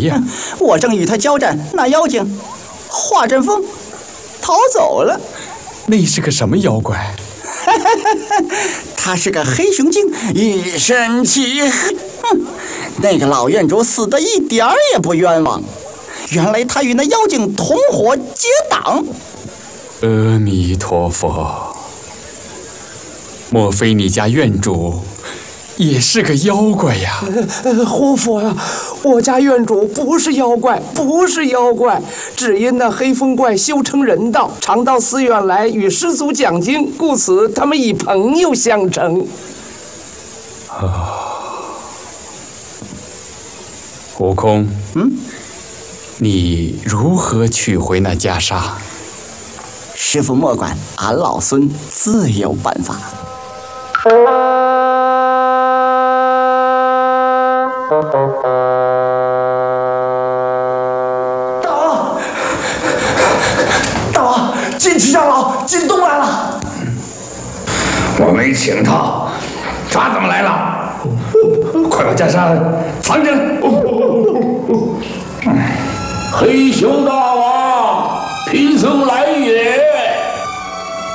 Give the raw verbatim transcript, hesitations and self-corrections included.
呀？ 我正与他交战，那妖精化阵风逃走了。 那是个什么妖怪？ 他是个黑熊精，一身漆黑。哼，那个老院主死的一点儿也不冤枉。原来他与那妖精同伙结党。 阿弥陀佛，莫非你家院主也是个妖怪呀？ 呃，活佛呀，我家院主不是妖怪，不是妖怪，只因那黑风怪修成人道，常到寺院来与师祖讲经，故此他们以朋友相称。 啊，悟空， 嗯， 你如何取回那袈裟？ 师父莫管，俺老孙自有办法。 大王，大王，金池长老进洞来了。 我没请他，他怎么来了？快把袈裟藏着。 黑熊大王，贫僧来也。